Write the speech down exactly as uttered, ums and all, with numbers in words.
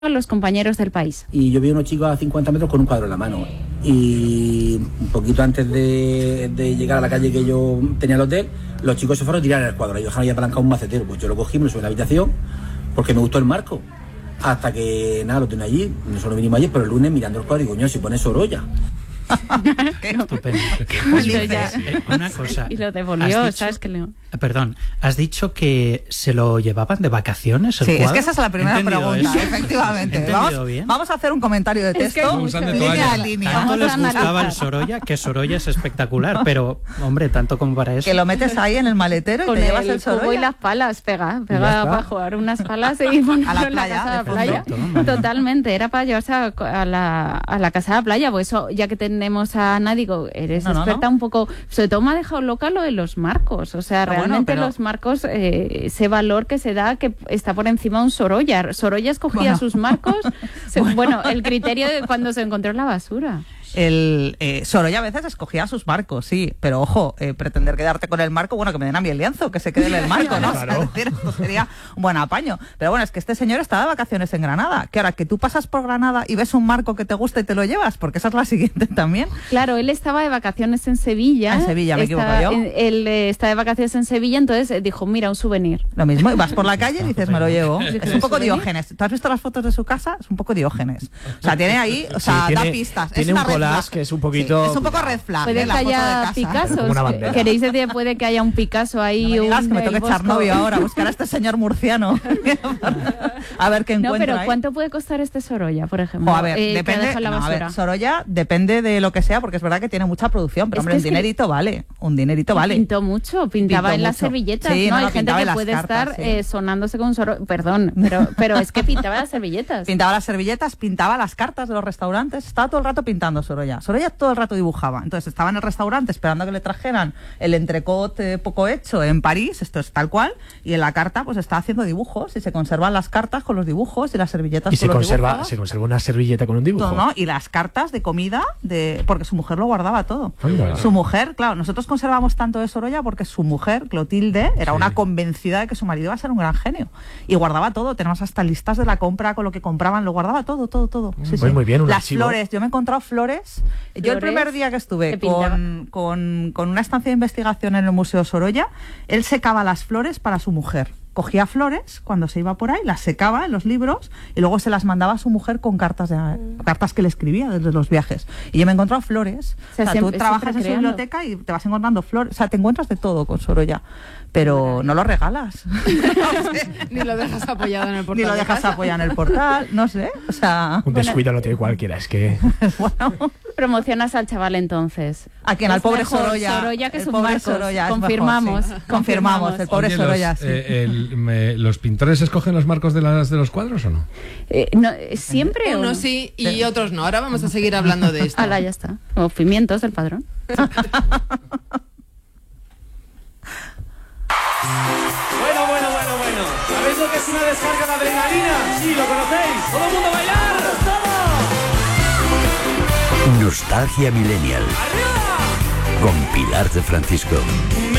los compañeros del país. Y yo vi a unos chicos a cincuenta metros con un cuadro en la mano. Y un poquito antes de, de llegar a la calle que yo tenía el hotel, los chicos se fueron a tirar el cuadro y dejaron ahí apalancado un macetero. Pues yo lo cogí, me lo subí a la habitación porque me gustó el marco. Hasta que, nada, lo tenía allí. Nosotros vinimos ayer, pero el lunes mirando el cuadro y coño, si pone Sorolla. Qué estupendo. Ya. Eh, una cosa. Y lo devolvió, dicho, ¿sabes? Que le... Perdón, has dicho que se lo llevaban de vacaciones el Sí, cuadro. es que esa es la primera pregunta, eso? efectivamente. Vamos, bien? vamos a hacer un comentario de Es que texto, mucho, línea a línea. Tanto Vamos les a gustaba analizar. el Sorolla, que Sorolla es espectacular, pero, hombre, tanto como para eso. Que lo metes ahí en el maletero y Con te llevas el, el cubo y Sorolla. las palas, pega, Ya pega está. para jugar unas palas y ponerlo A la en la playa, casa de la de fondo. playa. Perfecto. Totalmente, era para llevarse a, a la, a la casa de la playa, pues eso, ya que tenemos a Ana, digo, eres No, no, experta no. un poco, sobre todo me ha dejado loca lo de los marcos, o sea, Ah, bueno, realmente pero- los marcos, eh, ese valor que se da, que está por encima de un Sorolla. Sorolla escogía Bueno. sus marcos, se- bueno, el criterio de cuando se encontró en la basura. El eh, Sorolla a veces escogía sus marcos, sí, pero ojo, eh, pretender quedarte con el marco, bueno, que me den a mí el lienzo, que se quede en el marco, ¿no? Claro. O sea, es decir, esto sería un buen apaño. Pero bueno, es que este señor está de vacaciones en Granada, que ahora que tú pasas por Granada y ves un marco que te gusta y te lo llevas, porque esa es la siguiente también. Claro, él estaba de vacaciones en Sevilla. Ah, en Sevilla, me Estaba- equivoco yo. en- Él eh, está de vacaciones en Sevilla, entonces eh, dijo, mira, un souvenir. Lo mismo, y vas por la calle y dices, me lo llevo. Es un poco ¿Souvenir? Diógenes. ¿Tú has visto las fotos de su casa? Es un poco Diógenes. O sea, tiene ahí, o sea, Sí, da tiene- pistas. tiene es una un red collage flag. que es un poquito- Sí, es un poco red flag, Puede ¿eh? que la foto de haya casa. Picassos. Como una bandera. ¿Queréis decir, puede que haya un Picasso ahí? No me digas un que me del toque echar Bosco? novio ahora, buscar a este señor murciano. A ver qué No, encuentra pero ahí. ¿cuánto puede costar este Sorolla, por ejemplo? O a ver, eh, que ha depende, dejado en la no, a basura? ver, Sorolla depende de lo que sea, porque es verdad que tiene mucha producción, pero Es hombre, que un es que- dinerito vale, un dinerito vale. Pintó mucho, pintaba Pintó en las mucho. servilletas, Sí, ¿no? no, Hay no, gente pintaba que en las puede cartas, estar sí. eh, sonándose con un Sorolla, perdón, pero, pero es que pintaba las servilletas. Pintaba las servilletas, pintaba las cartas de los restaurantes, estaba todo el rato pintando Sorolla. Sorolla todo el rato dibujaba. Entonces estaba en el restaurante esperando a que le trajeran el entrecot eh, poco hecho en París, esto es tal cual, y en la carta pues está haciendo dibujos y se conservan las cartas con los dibujos y las servilletas Y con se los conserva, dibujos. se conserva una servilleta con un dibujo. Todo, ¿no? Y las cartas de comida, de porque su mujer lo guardaba todo. Anda. Su mujer, claro, nosotros conservamos tanto de Sorolla porque su mujer, Clotilde, era Sí. una convencida de que su marido iba a ser un gran genio. Y guardaba todo, tenemos hasta listas de la compra con lo que compraban, lo guardaba todo, todo, todo. Sí, Pues sí. muy bien, un Las archivo. flores, yo me he encontrado flores. Yo el Flores primer día que que estuve pintaba. con, con, con una estancia de investigación en el Museo Sorolla, él secaba las flores para su mujer. Cogía flores cuando se iba por ahí, las secaba en los libros y luego se las mandaba a su mujer con cartas de, cartas que le escribía desde los viajes. Y yo me he encontrado flores. O sea, O sea, siempre- tú trabajas en siempre su creando. biblioteca y te vas encontrando flores. O sea, te encuentras de todo con Sorolla, pero no lo regalas. Ni lo dejas apoyado en el portal. Ni lo de dejas casa. apoyado en el portal, no sé. O sea, Un descuido lo tiene cualquiera, es que... bueno. Promocionas al chaval entonces. ¿A quién? Al Es pobre mejor Sorolla. Sorolla que El sus pobre marcos. Sorolla es Confirmamos, mejor, sí. Confirmamos, el pobre Oye, Sorolla, los, sí. eh, el- me- ¿los pintores escogen los marcos de, las, de los cuadros o no? Eh, no, eh, ¿Siempre o no? Unos sí y otros no. Ahora vamos a seguir hablando de esto. Ala, ya está. O pimientos del padrón. Bueno, bueno, bueno, bueno. ¿Sabéis lo que es una descarga de adrenalina? Sí, lo conocéis. ¡Todo el mundo a bailar! ¡Todo! Nostalgia Millennial. ¡Arriba! Con Pilar de Francisco. Me